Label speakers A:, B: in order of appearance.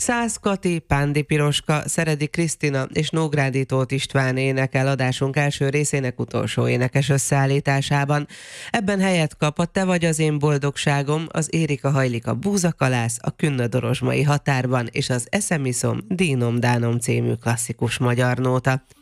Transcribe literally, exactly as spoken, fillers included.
A: Szász Kati, Pándi Piroska, Szeredi Krisztina és Nógrádi Tóth István énekel adásunk első részének utolsó énekes összeállításában. Ebben helyet kap a Te vagy az én boldogságom, az Érika hajlik a Búzakalász, a Künna-Dorozsmai határban és az Eszem iszom, Dínom Dánom című klasszikus magyar nóta.